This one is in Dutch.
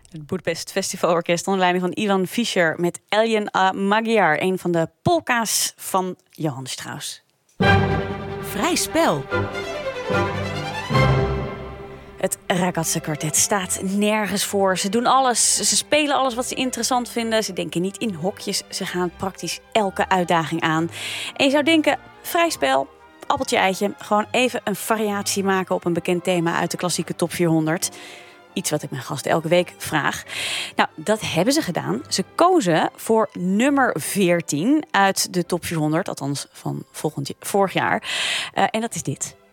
Het Budapest Festivalorkest onder leiding van Ivan Fischer met Alien a Magyar, een van de polka's van Johann Strauss. Vrij spel. Het Ragazza Quartet staat nergens voor. Ze doen alles. Ze spelen alles wat ze interessant vinden. Ze denken niet in hokjes. Ze gaan praktisch elke uitdaging aan. En je zou denken, vrij spel, appeltje eitje. Gewoon even een variatie maken op een bekend thema uit de klassieke top 400. Iets wat ik mijn gasten elke week vraag. Nou, dat hebben ze gedaan. Ze kozen voor nummer 14 uit de top 400. Althans van vorig jaar. En dat is dit.